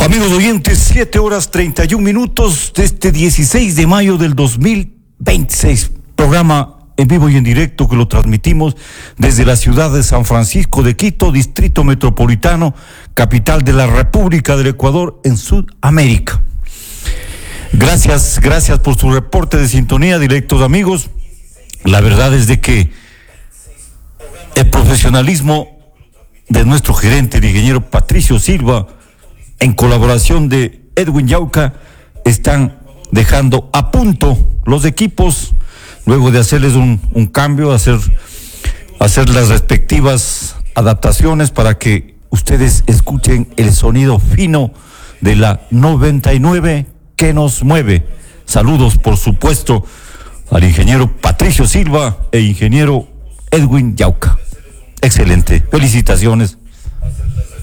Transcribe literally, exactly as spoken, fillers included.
Amigos oyentes, siete horas treinta y un minutos de este dieciséis de mayo del dos mil veintiséis. Programa en vivo y en directo que lo transmitimos desde la ciudad de San Francisco de Quito, Distrito Metropolitano, capital de la República del Ecuador en Sudamérica. Gracias, gracias por su reporte de sintonía, directos amigos. La verdad es de que el profesionalismo de nuestro gerente, el ingeniero Patricio Silva, en colaboración de Edwin Yauca, están dejando a punto los equipos, luego de hacerles un, un cambio, hacer, hacer las respectivas adaptaciones para que ustedes escuchen el sonido fino de la noventa y nueve que nos mueve. Saludos, por supuesto, al ingeniero Patricio Silva e ingeniero Edwin Yauca. Excelente, felicitaciones.